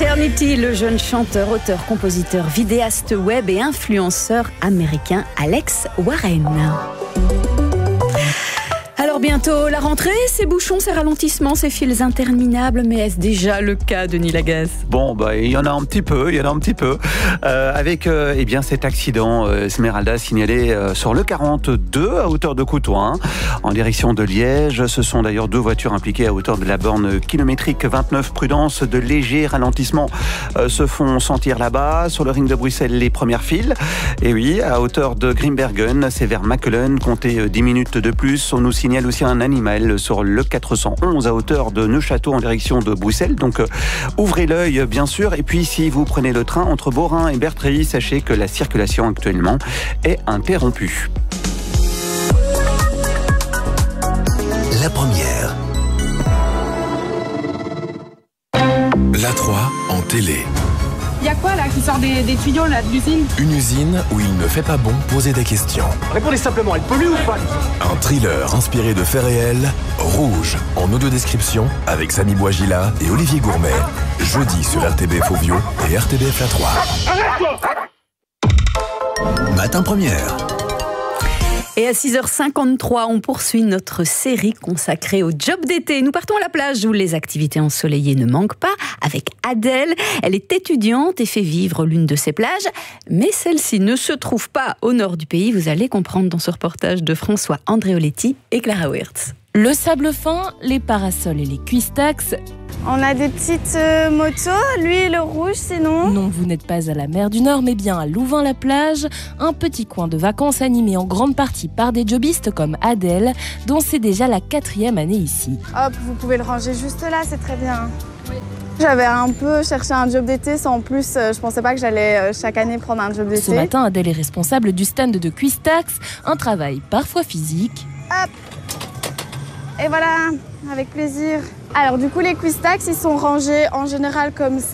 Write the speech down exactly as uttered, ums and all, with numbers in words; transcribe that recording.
Eternity, le jeune chanteur, auteur, compositeur, vidéaste web et influenceur américain Alex Warren. Alors bientôt la rentrée, ces bouchons, ces ralentissements, ces files interminables, mais est-ce déjà le cas, Denis Lagasse? Bon, bah, il y en a un petit peu, il y en a un petit peu. Euh, avec euh, eh bien, cet accident euh, Esmeralda signalé euh, sur le quarante-deux à hauteur de Coutouin, en direction de Liège. Ce sont d'ailleurs deux voitures impliquées à hauteur de la borne kilométrique vingt-neuf. Prudence, de légers ralentissements euh, se font sentir là-bas. Sur le ring de Bruxelles, les premières files. Et oui, à hauteur de Grimbergen, c'est vers Makelen. Comptez euh, dix minutes de plus. On nous signale aussi un animal sur le quatre cent onze à hauteur de Neuchâteau en direction de Bruxelles. Donc euh, ouvrez l'œil bien sûr. Et puis si vous prenez le train entre Beaurain et Bertreilly, sachez que la circulation actuellement est interrompue. La première. La trois en télé. Il y a quoi là qui sort des, des tuyaux là de l'usine? Une usine où il ne fait pas bon poser des questions. Répondez simplement, elle pollue ou pas? Un thriller inspiré de faits réels, Rouge, en audio-description, avec Samy Bouagila et Olivier Gourmet. Jeudi sur R T B F Ovio et R T B F La trois. Matin première. Et à six heures cinquante-trois, on poursuit notre série consacrée au job d'été. Nous partons à la plage où les activités ensoleillées ne manquent pas avec Adèle. Elle est étudiante et fait vivre l'une de ses plages. Mais celle-ci ne se trouve pas au nord du pays. Vous allez comprendre dans ce reportage de François Andréoletti et Clara Wirtz. Le sable fin, les parasols et les cuistax. On a des petites euh, motos, lui le rouge sinon. Non, vous n'êtes pas à la mer du Nord, mais bien à Louvain-la-Plage, un petit coin de vacances animé en grande partie par des jobistes comme Adèle, dont c'est déjà la quatrième année ici. Hop, vous pouvez le ranger juste là, c'est très bien. Oui. J'avais un peu cherché un job d'été, sans plus, euh, je pensais pas que j'allais euh, chaque année prendre un job d'été. Ce matin, Adèle est responsable du stand de cuistax, un travail parfois physique. Hop. Et voilà, avec plaisir. Alors du coup, les cuistax, ils sont rangés en général comme ça.